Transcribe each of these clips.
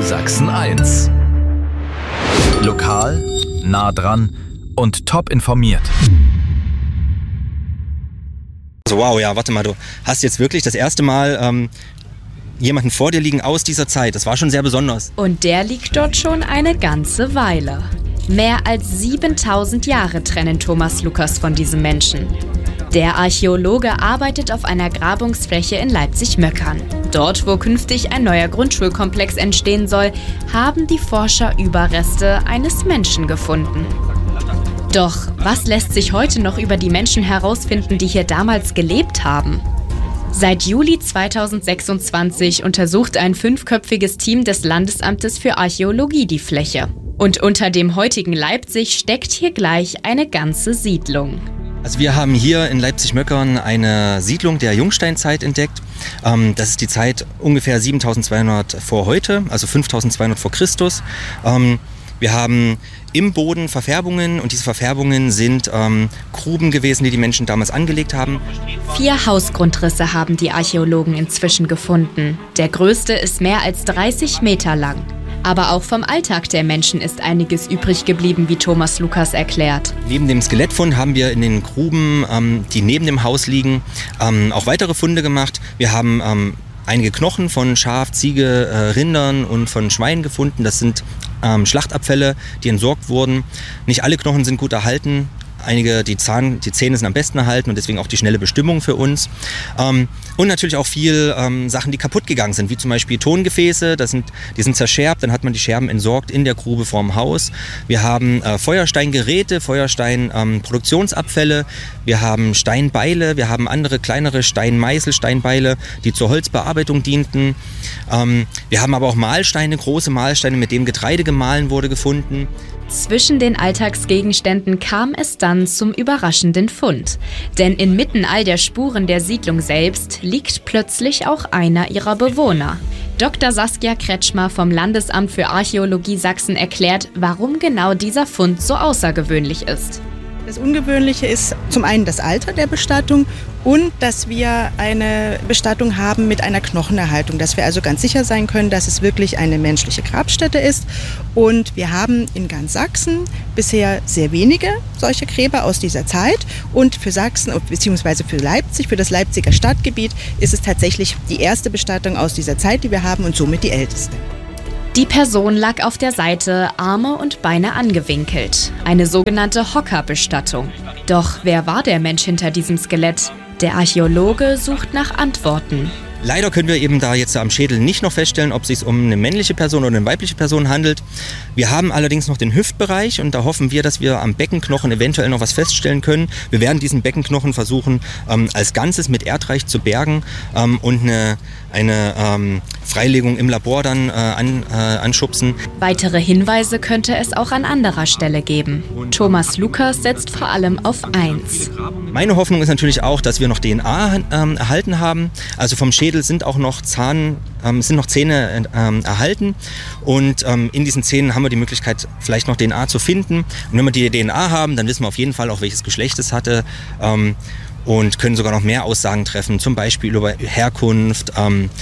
Sachsen 1. Lokal, nah dran und top informiert. Also wow, ja, warte mal, du hast jetzt wirklich das erste Mal jemanden vor dir liegen aus dieser Zeit. Das war schon sehr besonders. Und der liegt dort schon eine ganze Weile. Mehr als 7000 Jahre trennen Thomas Lukas von diesem Menschen. Der Archäologe arbeitet auf einer Grabungsfläche in Leipzig-Möckern. Dort, wo künftig ein neuer Grundschulkomplex entstehen soll, haben die Forscher Überreste eines Menschen gefunden. Doch was lässt sich heute noch über die Menschen herausfinden, die hier damals gelebt haben? Seit Juli 2026 untersucht ein 5-köpfiges Team des Landesamtes für Archäologie die Fläche. Und unter dem heutigen Leipzig steckt hier gleich eine ganze Siedlung. Also wir haben hier in Leipzig-Möckern eine Siedlung der Jungsteinzeit entdeckt. Das ist die Zeit ungefähr 7200 vor heute, also 5200 vor Christus. Wir haben im Boden Verfärbungen und diese Verfärbungen sind Gruben gewesen, die die Menschen damals angelegt haben. 4 Hausgrundrisse haben die Archäologen inzwischen gefunden. Der größte ist mehr als 30 Meter lang. Aber auch vom Alltag der Menschen ist einiges übrig geblieben, wie Thomas Lukas erklärt. Neben dem Skelettfund haben wir in den Gruben, die neben dem Haus liegen, auch weitere Funde gemacht. Wir haben einige Knochen von Schaf, Ziege, Rindern und von Schweinen gefunden. Das sind Schlachtabfälle, die entsorgt wurden. Nicht alle Knochen sind gut erhalten. Einige, die Zähne sind am besten erhalten und deswegen auch die schnelle Bestimmung für uns. Und natürlich auch viel Sachen, die kaputt gegangen sind, wie zum Beispiel Tongefäße, die sind zerscherbt, dann hat man die Scherben entsorgt in der Grube vorm Haus. Wir haben Feuersteingeräte, Feuerstein-Produktionsabfälle, wir haben Steinbeile, wir haben andere kleinere Steinmeißel, Steinbeile, die zur Holzbearbeitung dienten. Wir haben aber auch Mahlsteine, große Mahlsteine, mit denen Getreide gemahlen wurde, gefunden. Zwischen den Alltagsgegenständen kam es dann zum überraschenden Fund. Denn inmitten all der Spuren der Siedlung selbst liegt plötzlich auch einer ihrer Bewohner. Dr. Saskia Kretschmer vom Landesamt für Archäologie Sachsen erklärt, warum genau dieser Fund so außergewöhnlich ist. Das Ungewöhnliche ist zum einen das Alter der Bestattung und dass wir eine Bestattung haben mit einer Knochenerhaltung, dass wir also ganz sicher sein können, dass es wirklich eine menschliche Grabstätte ist. Und wir haben in ganz Sachsen bisher sehr wenige solche Gräber aus dieser Zeit. Und für Sachsen bzw. für Leipzig, für das Leipziger Stadtgebiet, ist es tatsächlich die erste Bestattung aus dieser Zeit, die wir haben und somit die älteste. Die Person lag auf der Seite, Arme und Beine angewinkelt. Eine sogenannte Hockerbestattung. Doch wer war der Mensch hinter diesem Skelett? Der Archäologe sucht nach Antworten. Leider können wir eben da jetzt am Schädel nicht noch feststellen, ob es sich um eine männliche Person oder eine weibliche Person handelt. Wir haben allerdings noch den Hüftbereich und da hoffen wir, dass wir am Beckenknochen eventuell noch was feststellen können. Wir werden diesen Beckenknochen versuchen, als Ganzes mit Erdreich zu bergen und eine Freilegung im Labor dann anschubsen. Weitere Hinweise könnte es auch an anderer Stelle geben. Thomas Lukas setzt vor allem auf 1. Meine Hoffnung ist natürlich auch, dass wir noch DNA erhalten haben. Also vom Schädel sind auch noch Zähne erhalten und in diesen Zähnen haben wir die Möglichkeit, vielleicht noch DNA zu finden. Und wenn wir die DNA haben, dann wissen wir auf jeden Fall auch, welches Geschlecht es hatte und können sogar noch mehr Aussagen treffen, zum Beispiel über Herkunft.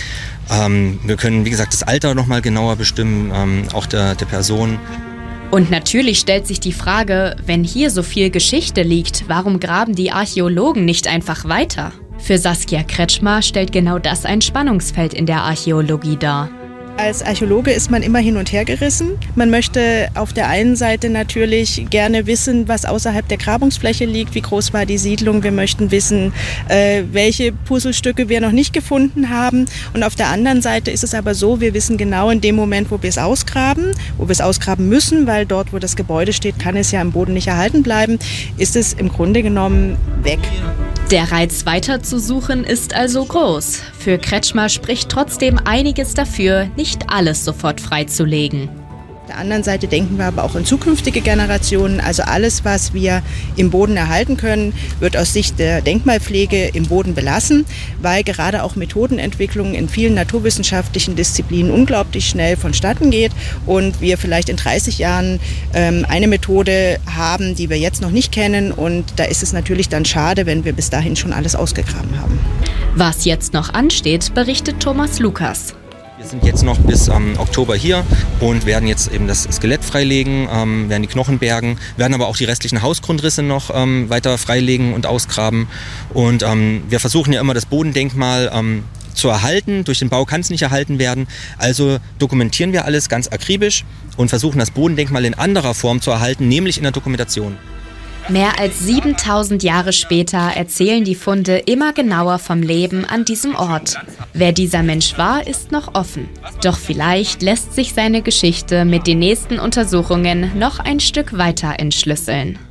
Wir können, wie gesagt, das Alter noch mal genauer bestimmen, auch der Person. Und natürlich stellt sich die Frage, wenn hier so viel Geschichte liegt, warum graben die Archäologen nicht einfach weiter? Für Saskia Kretschmer stellt genau das ein Spannungsfeld in der Archäologie dar. Als Archäologe ist man immer hin und her gerissen. Man möchte auf der einen Seite natürlich gerne wissen, was außerhalb der Grabungsfläche liegt, wie groß war die Siedlung. Wir möchten wissen, welche Puzzlestücke wir noch nicht gefunden haben. Und auf der anderen Seite ist es aber so, wir wissen genau in dem Moment, wo wir es ausgraben müssen, weil dort, wo das Gebäude steht, kann es ja im Boden nicht erhalten bleiben, ist es im Grunde genommen weg. Der Reiz weiter zu suchen ist also groß. Für Kretschmer spricht trotzdem einiges dafür, nicht alles sofort freizulegen. Auf der anderen Seite denken wir aber auch in zukünftige Generationen. Also alles, was wir im Boden erhalten können, wird aus Sicht der Denkmalpflege im Boden belassen, weil gerade auch Methodenentwicklung in vielen naturwissenschaftlichen Disziplinen unglaublich schnell vonstatten geht und wir vielleicht in 30 Jahren eine Methode haben, die wir jetzt noch nicht kennen. Und da ist es natürlich dann schade, wenn wir bis dahin schon alles ausgegraben haben. Was jetzt noch ansteht, berichtet Thomas Lukas. Wir Wir sind jetzt noch bis Oktober hier und werden jetzt eben das Skelett freilegen, werden die Knochen bergen, werden aber auch die restlichen Hausgrundrisse noch weiter freilegen und ausgraben. Und wir versuchen ja immer das Bodendenkmal zu erhalten. Durch den Bau kann es nicht erhalten werden. Also dokumentieren wir alles ganz akribisch und versuchen das Bodendenkmal in anderer Form zu erhalten, nämlich in der Dokumentation. Mehr als 7000 Jahre später erzählen die Funde immer genauer vom Leben an diesem Ort. Wer dieser Mensch war, ist noch offen. Doch vielleicht lässt sich seine Geschichte mit den nächsten Untersuchungen noch ein Stück weiter entschlüsseln.